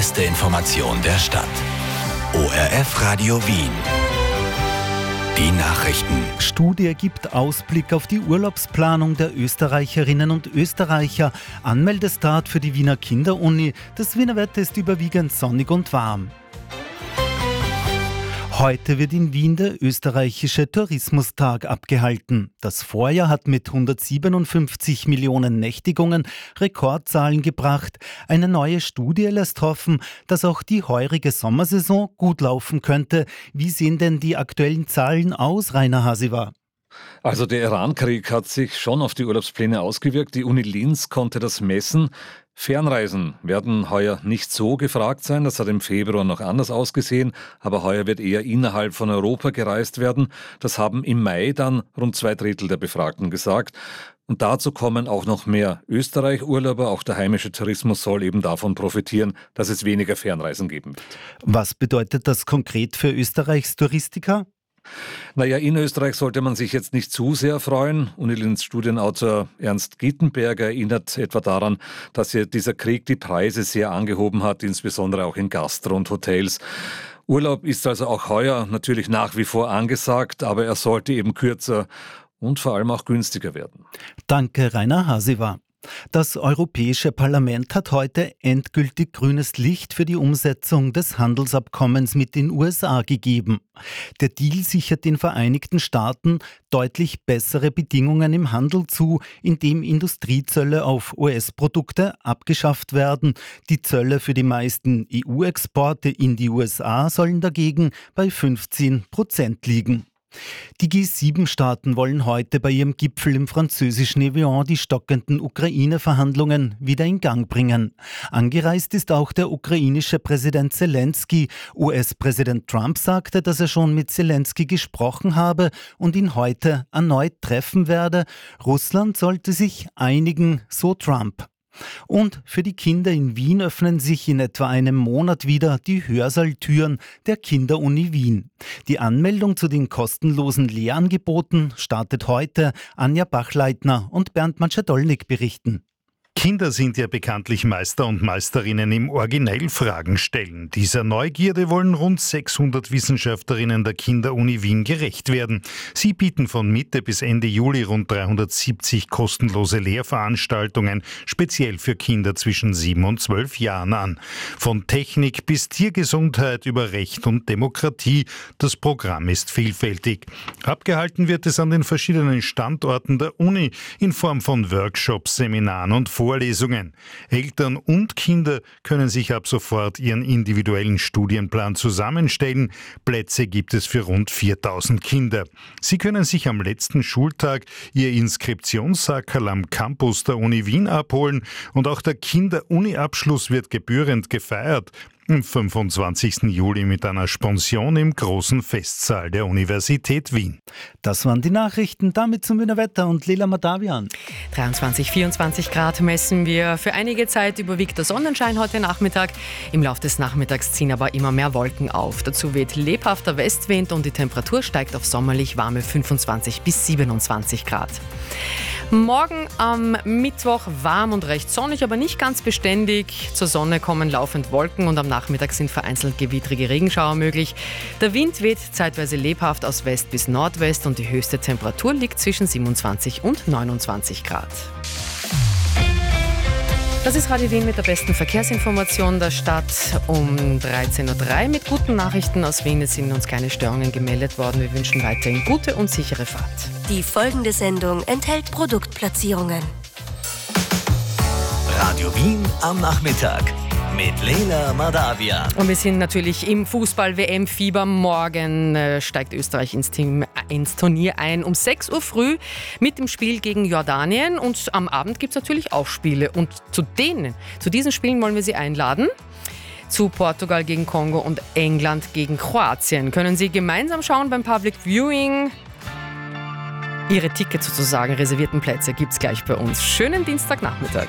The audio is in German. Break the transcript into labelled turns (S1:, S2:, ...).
S1: beste Information der Stadt. ORF Radio Wien. Die Nachrichten.
S2: Studie gibt Ausblick auf die Urlaubsplanung der Österreicherinnen und Österreicher. Anmeldestart für die Wiener Kinderuni. Das Wiener Wetter ist überwiegend sonnig und warm. Heute wird in Wien der österreichische Tourismustag abgehalten. Das Vorjahr hat mit 157 Millionen Nächtigungen Rekordzahlen gebracht. Eine neue Studie lässt hoffen, dass auch die heurige Sommersaison gut laufen könnte. Wie sehen denn die aktuellen Zahlen aus, Rainer Hasiwa?
S3: Also der Iran-Krieg hat sich schon auf die Urlaubspläne ausgewirkt. Die Uni Linz konnte das messen. Fernreisen werden heuer nicht so gefragt sein. Das hat im Februar noch anders ausgesehen. Aber heuer wird eher innerhalb von Europa gereist werden. Das haben im Mai dann rund 2/3 der Befragten gesagt. Und dazu kommen auch noch mehr Österreich-Urlauber. Auch der heimische Tourismus soll eben davon profitieren, dass es weniger Fernreisen geben wird.
S2: Was bedeutet das konkret für Österreichs Touristiker?
S3: Naja, in Österreich sollte man sich jetzt nicht zu sehr freuen. Unilinz Studienautor Ernst Gittenberger erinnert etwa daran, dass dieser Krieg die Preise sehr angehoben hat, insbesondere auch in Gastro und Hotels. Urlaub ist also auch heuer natürlich nach wie vor angesagt, aber er sollte eben kürzer und vor allem auch günstiger werden.
S2: Danke, Rainer Hasiwa. Das Europäische Parlament hat heute endgültig grünes Licht für die Umsetzung des Handelsabkommens mit den USA gegeben. Der Deal sichert den Vereinigten Staaten deutlich bessere Bedingungen im Handel zu, indem Industriezölle auf US-Produkte abgeschafft werden. Die Zölle für die meisten EU-Exporte in die USA sollen dagegen bei 15% liegen. Die G7-Staaten wollen heute bei ihrem Gipfel im französischen Evian die stockenden Ukraine-Verhandlungen wieder in Gang bringen. Angereist ist auch der ukrainische Präsident Zelensky. US-Präsident Trump sagte, dass er schon mit Zelensky gesprochen habe und ihn heute erneut treffen werde. Russland sollte sich einigen, so Trump. Und für die Kinder in Wien öffnen sich in etwa einem Monat wieder die Hörsaaltüren der Kinderuni Wien. Die Anmeldung zu den kostenlosen Lehrangeboten startet heute. Anja Bachleitner und Bernd Matschadolnik berichten.
S4: Kinder sind ja bekanntlich Meister und Meisterinnen im originell Fragen stellen. Dieser Neugierde wollen rund 600 Wissenschaftlerinnen der Kinderuni Wien gerecht werden. Sie bieten von Mitte bis Ende Juli rund 370 kostenlose Lehrveranstaltungen, speziell für Kinder zwischen 7 und 12 Jahren an. Von Technik bis Tiergesundheit über Recht und Demokratie. Das Programm ist vielfältig. Abgehalten wird es an den verschiedenen Standorten der Uni in Form von Workshops, Seminaren und Vorlesungen. Eltern und Kinder können sich ab sofort ihren individuellen Studienplan zusammenstellen. Plätze gibt es für rund 4000 Kinder. Sie können sich am letzten Schultag ihr Inskriptionssackerl am Campus der Uni Wien abholen und auch der Kinder-Uni-Abschluss wird gebührend gefeiert. Am 25. Juli mit einer Spension im großen Festsaal der Universität Wien.
S2: Das waren die Nachrichten, damit zum Wiener Wetter und Leila Madavian.
S5: 23, 24 Grad messen wir. Für einige Zeit überwiegt der Sonnenschein heute Nachmittag. Im Laufe des Nachmittags ziehen aber immer mehr Wolken auf. Dazu weht lebhafter Westwind und die Temperatur steigt auf sommerlich warme 25 bis 27 Grad. Morgen am Mittwoch warm und recht sonnig, aber nicht ganz beständig. Zur Sonne kommen laufend Wolken und am Nachmittag sind vereinzelt gewittrige Regenschauer möglich. Der Wind weht zeitweise lebhaft aus West bis Nordwest und die höchste Temperatur liegt zwischen 27 und 29 Grad. Das ist Radio Wien mit der besten Verkehrsinformation der Stadt um 13.03 Uhr mit guten Nachrichten aus Wien. Es sind uns keine Störungen gemeldet worden. Wir wünschen weiterhin gute und sichere Fahrt.
S6: Die folgende Sendung enthält Produktplatzierungen.
S1: Radio Wien am Nachmittag mit Leila Madavian.
S5: Und wir sind natürlich im Fußball-WM-Fieber. Morgen steigt Österreich ins Turnier ein um 6 Uhr früh mit dem Spiel gegen Jordanien. Und am Abend gibt es natürlich auch Spiele. Und zu diesen Spielen wollen wir Sie einladen. Zu Portugal gegen Kongo und England gegen Kroatien. Können Sie gemeinsam schauen beim Public Viewing. Ihre Tickets sozusagen, reservierten Plätze gibt es gleich bei uns. Schönen Dienstagnachmittag.